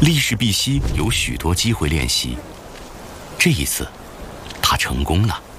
力士碧溪有许多机会练习，这一次，他成功了。